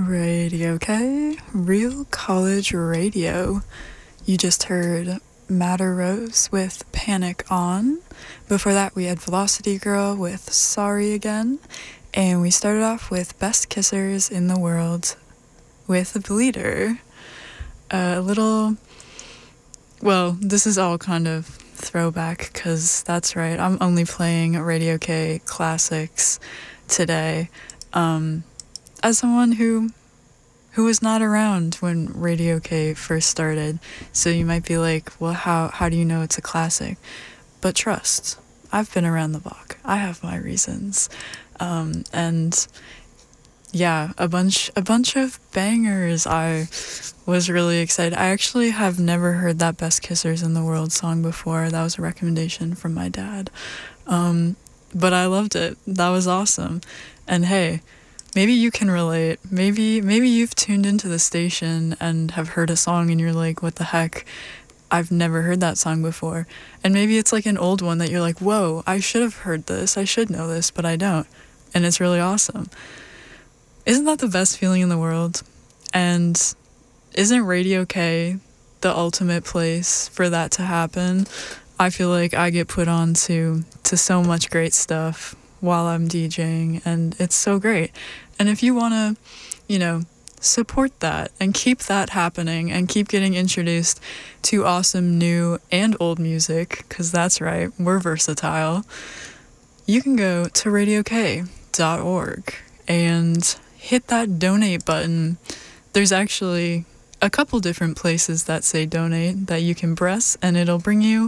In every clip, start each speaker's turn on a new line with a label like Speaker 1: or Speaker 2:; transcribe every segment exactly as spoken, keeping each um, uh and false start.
Speaker 1: Radio K, Real College Radio. You just heard Matter Rose with Panic On. Before that, we had Velocity Girl with Sorry Again. And we started off with Best Kissers in the World with Bleeder. A little, well, this is all kind of throwback, because that's right, I'm only playing Radio K classics today. Um, as someone who who was not around when Radio K first started, so you might be like, well, how how do you know it's a classic? But trust, I've been around the block. I have my reasons, um, and yeah, a bunch a bunch of bangers. I was really excited. I actually have never heard that Best Kissers in the World song before. That was a recommendation from my dad, um, but I loved it. That was awesome. And hey, maybe you can relate. Maybe maybe you've tuned into the station and have heard a song and you're like, what the heck? I've never heard that song before. And maybe it's like an old one that you're like, whoa, I should have heard this. I should know this, but I don't. And it's really awesome. Isn't that the best feeling in the world? And isn't Radio K the ultimate place for that to happen? I feel like I get put on to, to so much great stuff while I'm DJing, and it's so great. And if you want to, you know, support that and keep that happening and keep getting introduced to awesome new and old music, because that's right, we're versatile, you can go to radio k dot org and hit that donate button. There's actually a couple different places that say donate that you can press, and it'll bring you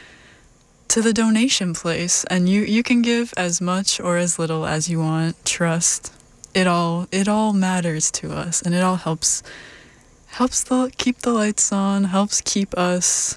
Speaker 1: to the donation place, and you you can give as much or as little as you want. Trust, it all it all matters to us, and it all helps helps the keep the lights on, helps keep us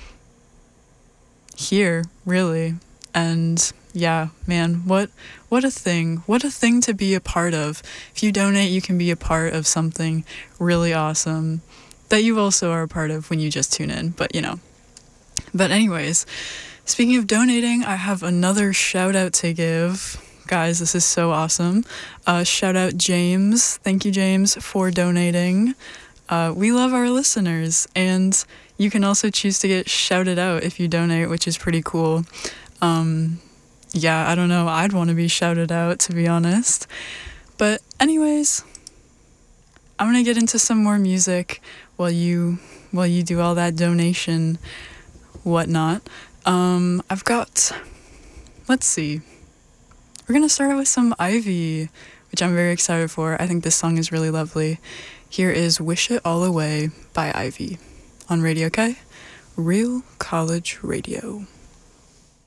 Speaker 1: here, really. And yeah, man, what what a thing what a thing to be a part of. If you donate, you can be a part of something really awesome that you also are a part of when you just tune in, but you know. But anyways, speaking of donating, I have another shout out to give. Guys, this is so awesome. Uh, shout out James. Thank you, James, for donating. Uh, we love our listeners, and you can also choose to get shouted out if you donate, which is pretty cool. Um, yeah, I don't know. I'd want to be shouted out, to be honest. But anyways, I'm going to get into some more music while you, while you do all that donation whatnot. Um, I've got, let's see, we're going to start out with some Ivy, which I'm very excited for. I think this song is really lovely. Here is Wish It All Away by Ivy on Radio K, Real College Radio.